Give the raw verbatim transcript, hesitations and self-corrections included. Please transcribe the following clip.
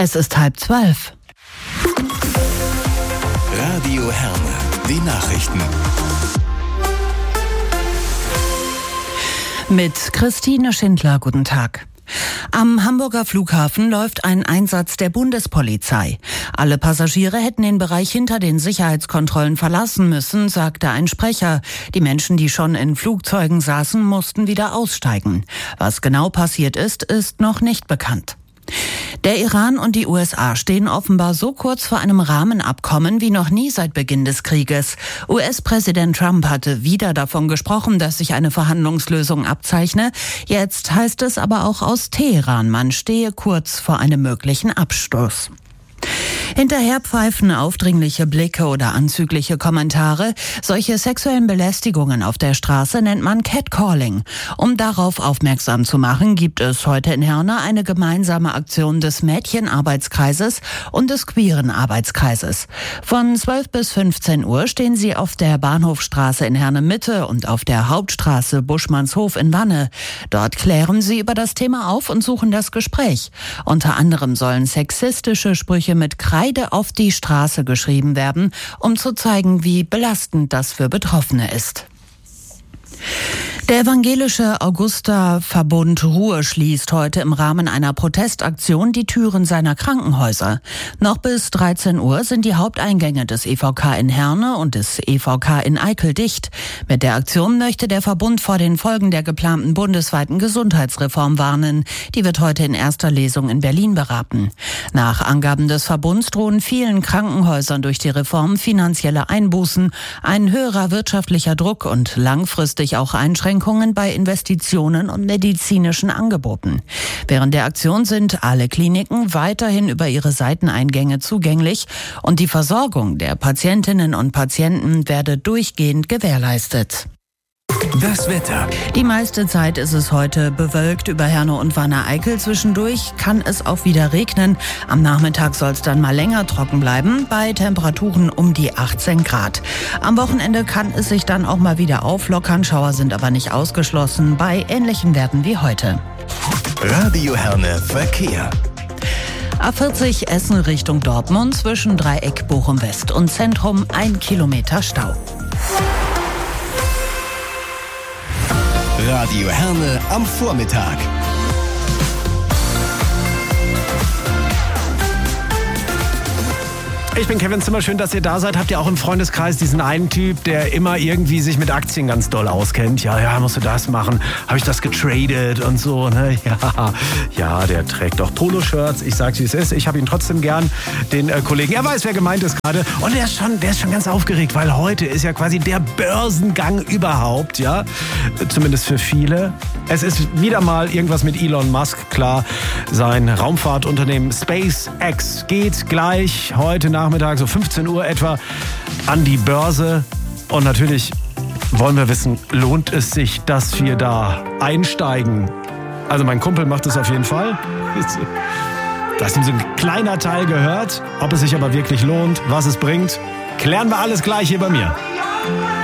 Es ist halb zwölf. Radio Herne, die Nachrichten. Mit Christine Schindler, guten Tag. Am Hamburger Flughafen läuft ein Einsatz der Bundespolizei. Alle Passagiere hätten den Bereich hinter den Sicherheitskontrollen verlassen müssen, sagte ein Sprecher. Die Menschen, die schon in Flugzeugen saßen, mussten wieder aussteigen. Was genau passiert ist, ist noch nicht bekannt. Der Iran und die U S A stehen offenbar so kurz vor einem Rahmenabkommen wie noch nie seit Beginn des Krieges. U S-Präsident Trump hatte wieder davon gesprochen, dass sich eine Verhandlungslösung abzeichne. Jetzt heißt es aber auch aus Teheran, man stehe kurz vor einem möglichen Abstoß. Hinterher pfeifen aufdringliche Blicke oder anzügliche Kommentare. Solche sexuellen Belästigungen auf der Straße nennt man Catcalling. Um darauf aufmerksam zu machen, gibt es heute in Herne eine gemeinsame Aktion des Mädchenarbeitskreises und des queeren Arbeitskreises. Von zwölf bis fünfzehn Uhr stehen sie auf der Bahnhofstraße in Herne Mitte und auf der Hauptstraße Buschmannshof in Wanne. Dort klären sie über das Thema auf und suchen das Gespräch. Unter anderem sollen sexistische Sprüche mit Kreide auf die Straße geschrieben werden, um zu zeigen, wie belastend das für Betroffene ist. Der evangelische Augusta-Verbund Ruhr schließt heute im Rahmen einer Protestaktion die Türen seiner Krankenhäuser. Noch bis dreizehn Uhr sind die Haupteingänge des E V K in Herne und des E V K in Eickel dicht. Mit der Aktion möchte der Verbund vor den Folgen der geplanten bundesweiten Gesundheitsreform warnen. Die wird heute in erster Lesung in Berlin beraten. Nach Angaben des Verbunds drohen vielen Krankenhäusern durch die Reform finanzielle Einbußen, ein höherer wirtschaftlicher Druck und langfristig auch Einschränkungen bei Investitionen und medizinischen Angeboten. Während der Aktion sind alle Kliniken weiterhin über ihre Seiteneingänge zugänglich und die Versorgung der Patientinnen und Patienten werde durchgehend gewährleistet. Das Wetter. Die meiste Zeit ist es heute bewölkt über Herne und Wanne-Eickel. Zwischendurch kann es auch wieder regnen. Am Nachmittag soll es dann mal länger trocken bleiben, bei Temperaturen um die achtzehn Grad. Am Wochenende kann es sich dann auch mal wieder auflockern. Schauer sind aber nicht ausgeschlossen, bei ähnlichen Werten wie heute. Radio Herne Verkehr. A vierzig Essen Richtung Dortmund zwischen Dreieck Bochum West und Zentrum ein Kilometer Stau. Radio Herne am Vormittag. Ich bin Kevin Zimmer, schön, dass ihr da seid. Habt ihr auch im Freundeskreis diesen einen Typ, der immer irgendwie sich mit Aktien ganz doll auskennt? Ja, ja, musst du das machen? Habe ich das getradet und so, ne? Ja, ja, der trägt doch Poloshirts. Ich sag's, wie es ist. Ich habe ihn trotzdem gern, den äh, Kollegen. Er weiß, wer gemeint ist gerade. Und der ist schon, der ist schon ganz aufgeregt, weil heute ist ja quasi der Börsengang überhaupt, ja? Zumindest für viele. Es ist wieder mal irgendwas mit Elon Musk, klar. Sein Raumfahrtunternehmen SpaceX geht gleich heute Nachmittag, so fünfzehn Uhr etwa, an die Börse. Und natürlich wollen wir wissen, lohnt es sich, dass wir da einsteigen? Also mein Kumpel macht es auf jeden Fall. Dass ihm so ein kleiner Teil gehört. Ob es sich aber wirklich lohnt, was es bringt, klären wir alles gleich hier bei mir.